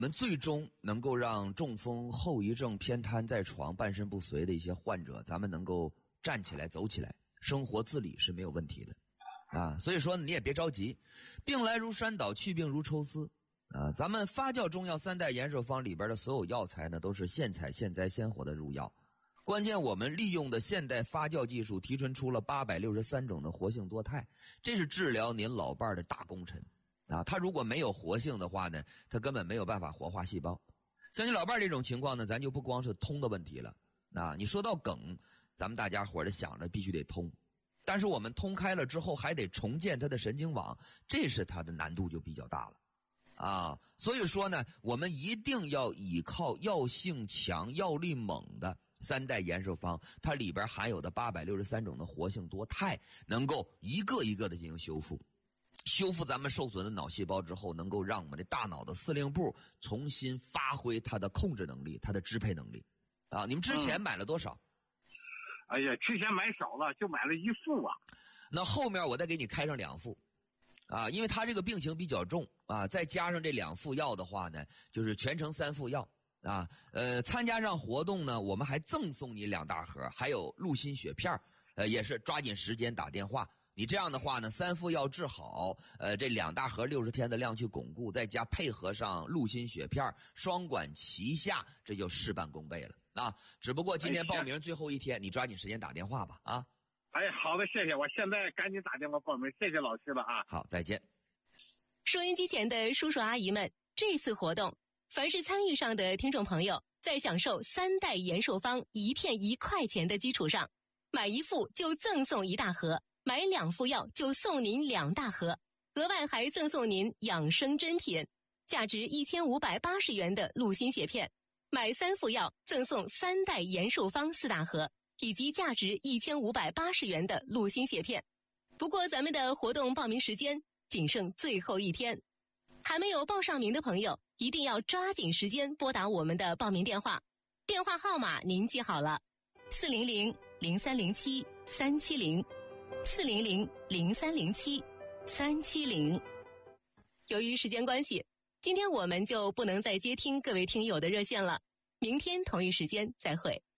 们最终能够让中风后遗症偏瘫在床半身不遂的一些患者，咱们能够站起来走起来，生活自理是没有问题的啊。所以说你也别着急，病来如山倒，去病如抽丝啊。咱们发酵中药三代延寿方里边的所有药材呢，都是现采现摘现活的入药。关键我们利用的现代发酵技术提纯出了863种的活性多肽，这是治疗您老伴儿的大功臣啊。他如果没有活性的话呢，他根本没有办法活化细胞。像你老伴儿这种情况呢，咱就不光是通的问题了啊。你说到梗，咱们大家伙儿的想着必须得通，但是我们通开了之后还得重建它的神经网，这是它的难度就比较大了啊。所以说呢，我们一定要依靠药性强、药力猛的三代延寿方，它里边含有的863种的活性多肽，能够一个一个的进行修复。修复咱们受损的脑细胞之后，能够让我们的大脑的司令部重新发挥它的控制能力、它的支配能力啊。你们之前买了多少？ 哎呀，之前买少了，就买了1副啊。 那后面我再给你开上2副啊，因为他这个病情比较重啊，再加上这2副药的话呢，就是全程3副药啊。参加上活动呢，我们还赠送你2大盒，还有鹿心血片也是抓紧时间打电话。你这样的话呢，3副药治好，这2大盒60天的量去巩固，再加配合上鹿心血片，双管齐下，这就事半功倍了啊！只不过今天报名最后一天，你抓紧时间打电话吧啊！ 哎，好的，谢谢，我现在赶紧打电话报名，谢谢老师了啊！ 好，再见。 收音机前的叔叔阿姨们，这次活动，凡是参与上的听众朋友，在享受3代延寿方1片1块钱的基础上，买1副就赠送1大盒。买2副药就送您2大盒，额外还赠送您养生珍品，价值1580元的鹿心血片，买3副药赠送3代延寿方4大盒，以及价值1580元的鹿心血片。不过咱们的活动报名时间仅剩最后一天，还没有报上名的朋友一定要抓紧时间拨打我们的报名电话，电话号码您记好了，400-0307-370。400-0307-370。由于时间关系，今天我们就不能再接听各位听友的热线了，明天同一时间再会。